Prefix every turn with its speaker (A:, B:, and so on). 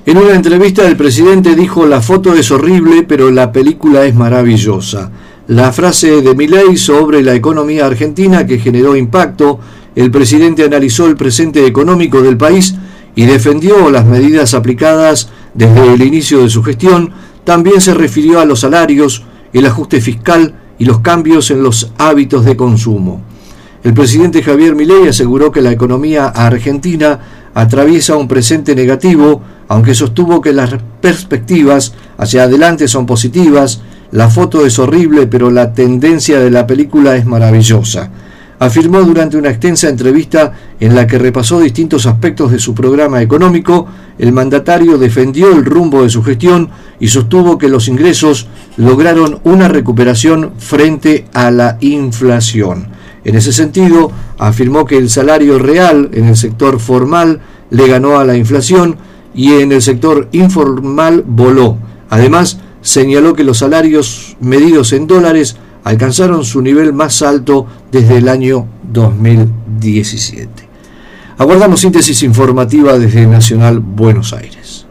A: En una entrevista el presidente dijo: la foto es horrible, pero la película es maravillosa. La frase de Milei sobre la economía argentina que generó impacto. El presidente analizó el presente económico del país y defendió las medidas aplicadas desde el inicio de su gestión. También se refirió a los salarios, el ajuste fiscal y los cambios en los hábitos de consumo. El presidente Javier Milei aseguró que la economía argentina atraviesa un presente negativo, aunque sostuvo que las perspectivas hacia adelante son positivas. La foto es horrible, pero la tendencia de la película es maravillosa, afirmó durante una extensa entrevista en la que repasó distintos aspectos de su programa económico. El mandatario defendió el rumbo de su gestión y sostuvo que los ingresos lograron una recuperación frente a la inflación. En ese sentido, afirmó que el salario real en el sector formal le ganó a la inflación y en el sector informal voló. Además, señaló que los salarios medidos en dólares alcanzaron su nivel más alto desde el año 2017. Aguardamos síntesis informativa desde Nacional Buenos Aires.